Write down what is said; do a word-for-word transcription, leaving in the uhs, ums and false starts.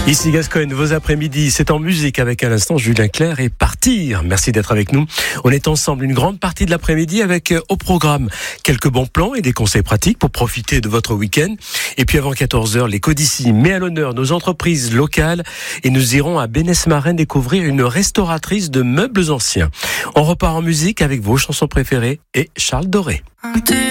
Ici Gascogne, vos après-midi, c'est en musique avec à l'instant Julien Clerc et Partir. Merci d'être avec nous. On est ensemble une grande partie de l'après-midi avec euh, au programme quelques bons plans et des conseils pratiques pour profiter de votre week-end. Et puis avant quatorze heures, les Codici met à l'honneur nos entreprises locales et nous irons à Bénesse-Marin découvrir une restauratrice de meubles anciens. On repart en musique avec vos chansons préférées et Charles Doré.